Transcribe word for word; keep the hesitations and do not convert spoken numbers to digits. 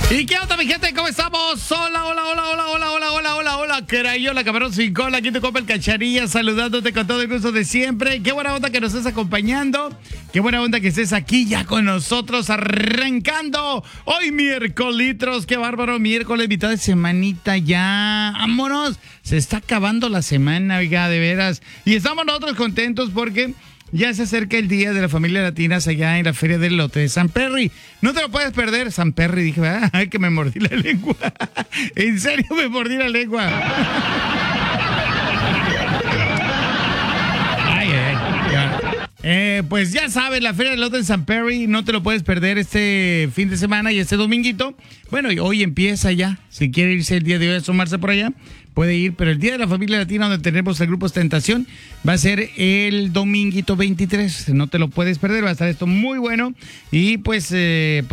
¿Y qué onda, mi gente? ¿Cómo estamos? Hola, hola, hola, hola, hola, hola, hola, hola, hola, Crayola, Camarón sin cola, aquí te compra el Cacharilla, saludándote con todo el gusto de siempre. Qué buena onda que nos estés acompañando, qué buena onda que estés aquí ya con nosotros, arrancando hoy miércoles, qué bárbaro, miércoles, mitad de semanita ya, vámonos, se está acabando la semana, oiga, de veras, y estamos nosotros contentos porque ya se acerca el Día de la Familia Latinas allá en la Feria del Elote de San Perry. No te lo puedes perder, San Perry. Dije, ay, que me mordí la lengua. En serio, me mordí la lengua. Ay, ay, ay. Eh, pues ya sabes, la Feria del Elote en San Perry, no te lo puedes perder este fin de semana y este dominguito. Bueno, y hoy empieza ya. Si quiere irse el día de hoy a sumarse por allá, puede ir, pero el Día de la Familia Latina, donde tenemos el grupo Ostentación, va a ser el dominguito veintitrés. No te lo puedes perder, va a estar esto muy bueno. Y pues... Eh,